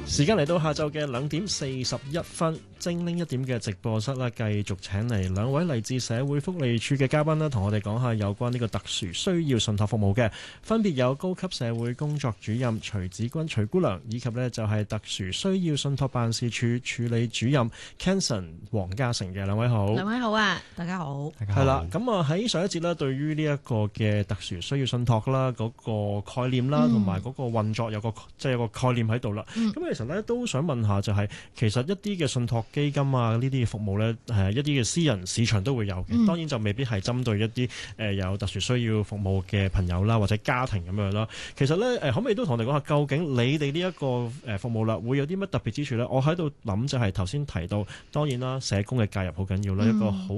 時間嚟到下晝嘅2:41，精靈一點嘅直播室啦，繼續請嚟兩位嚟自社會福利署嘅嘉賓啦，同我哋講下有關呢個特殊需要信託服務嘅，分別有高級社會工作主任徐子君徐姑娘，以及呢就係特殊需要信託辦事處處理主任 Kenson 黃嘉誠嘅。兩位好。 兩位好啊，大家好。 係啦，咁啊喺上一節咧，對於呢一個嘅特殊需要信託啦，嗰個概念啦，同埋嗰個運作有個概念喺度啦。咁其實咧都想問下，就係其實一啲嘅信託基金啊，呢啲嘅服務咧，一啲嘅私人市場都會有嘅。當然就未必係針對一啲有特殊需要服務嘅朋友啦，或者家庭咁樣啦。其實咧可唔可以都同我哋講下，究竟你哋呢一個服務啦，會有啲乜特別之處咧？我喺度諗就係頭先提到，當然啦，社工嘅介入好緊要啦，一個好